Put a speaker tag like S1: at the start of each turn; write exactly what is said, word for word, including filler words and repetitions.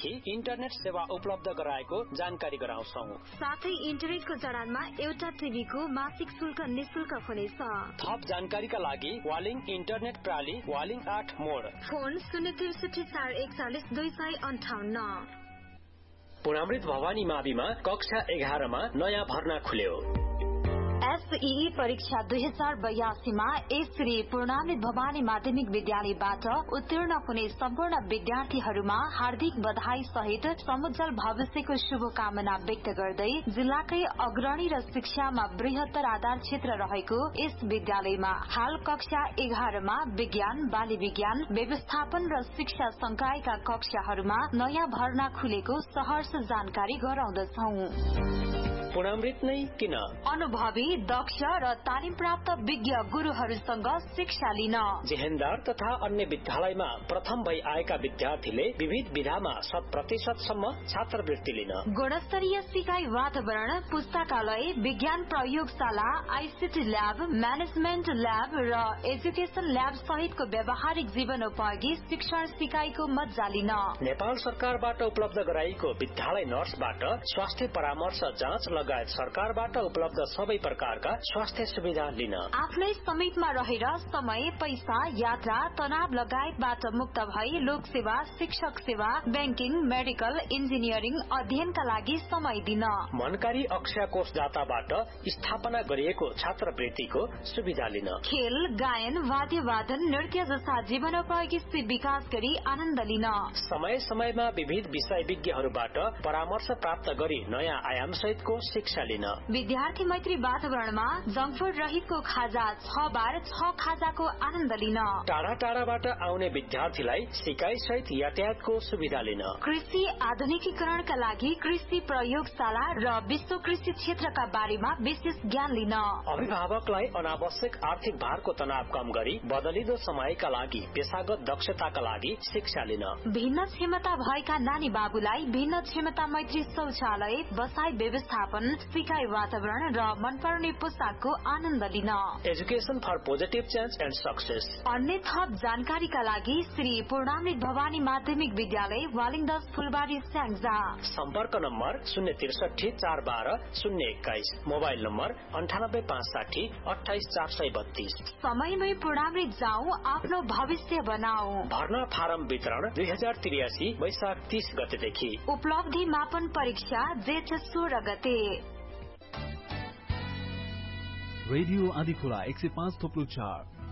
S1: देखि इन्टरनेट सेवा उपलब्ध गराएको जानकारी गराउँछौ।
S2: साथै इन्टरनेटको जडानमा एउटा टिभीको मासिक शुल्क निशुल्क हुनेछ।
S1: थप जानकारीका लागि वालिङ इन्टरनेट प्रणाली वालिङ आठ मोड
S2: फोन शून्य त्रिसठी चार एकचालिस दुई सय अन्ठाउन्न।
S1: पुरामृत भवानी माविमा कक्षा एघारमा नयाँ भर्ना खुल्यो।
S2: एसईई परीक्षा दुई हजार बयासीमा श्री पूर्णामृत भवानी माध्यमिक विद्यालयबाट उत्तीर्ण हुने सम्पूर्ण विद्यार्थीहरूमा हार्दिक बधाई सहित समुज्जल भविष्यको शुभकामना व्यक्त गर्दै जिल्लाकै अग्रणी र शिक्षामा बृहत्तर आधार क्षेत्र रहेको यस विद्यालयमा हाल कक्षा एघारमा विज्ञान, बाली विज्ञान, व्यवस्थापन र शिक्षा संकायका कक्षाहरूमा नयाँ भर्ना खुलेको सहर्ष जानकारी गराउँदछौ।
S1: पुरामृत नै किन?
S2: अनुभवी, दक्ष र तालिम प्राप्त विज्ञ गुरूहरूसँग शिक्षा लिन।
S1: जेहेन्दार तथा अन्य विद्यालयमा प्रथम भई आएका विद्यार्थीले विविध विधामा शत प्रतिशतसम्म छात्रवृत्ति लिन। गुणस्तरीय सिकाइ वातावरण, पुस्तकालय, विज्ञान प्रयोगशाला, आईसीटी ल्याब, म्यानेजमेन्ट ल्याब र एजुकेसन ल्याब सहितको व्यावहारिक जीवनोपयोगी शिक्षण सिकाइको मज्जा लिन। नेपाल सरकारबाट उपलब्ध गराइएको विद्यालय नर्सबाट स्वास्थ्य परामर्श जाँच लगायत सरकारबाट उपलब्ध सबै प्रकारका स्वास्थ्य सुविधा लिन। आफ्नै समितिमा रहेर समय, पैसा, यात्रा, तनाव लगायतबाट मुक्त भई लोक सेवा, शिक्षक सेवा, बैंकिङ, मेडिकल, इन्जिनियरिङ अध्ययनका लागि समय दिन। मनकारी अक्षय कोषदाताबाट स्थापना गरिएको छात्रवृत्तिको सुविधा लिन। खेल, गायन, वाद्यवादन, नृत्य जस्ता जीवनोपयोगी विकास गरी आनन्द लिन। समय समयमा विविध विषय विज्ञहरूबाट परामर्श प्राप्त गरी नयाँ आयाम सहितको शिक्षा लिन। विद्यार्थी मैत्री वातावरणमा जंक फूड रहितको खाजा छ बार छ खाजाको आनन्द लिन। टाढा टाढाबाट आउने विद्यार्थीलाई सिकाइ सहित यातायातको सुविधा लिन। कृषि आधुनिकीकरणका लागि कृषि प्रयोगशाला र विश्व कृषि क्षेत्रका बारेमा विशेष ज्ञान लिन। अभिभावकलाई अनावश्यक आर्थिक भारको तनाव कम गरी बदलिदो समयका लागि पेशागत दक्षताका लागि शिक्षा लिन। भिन्न क्षमता भएका नानी बाबुलाई भिन्न क्षमता मैत्री शौचालय, बसाई व्यवस्थापन, सिकाइ वातावरण र मनपर्ने पोसाकको आनन्द लिन। Education for positive change and success. अन्य थप जानकारीका लागि श्री पूर्णामृत भवानी माध्यमिक विद्यालय वालिङ दस फुलबारी स्याङ्जा। सम्पर्क नम्बर शून्य त्रिसठी चार बाह्र शून्य एक्काइस, मोबाइल नम्बर अन्ठानब्बे पाँच साठी अठाइस चार सय बत्तीस। समयमै पूर्णामृत जाऊ, आफ्नो भविष्य बनाऊ। भर्ना फारम वितरण दुई हजार त्रियासी वैशाख तीस गतेदेखि। उपलब्धि मापन परीक्षा जेठ सोह्र गते।
S3: रेडियो आँधीखोला एक सय पाँच थोप्लो चार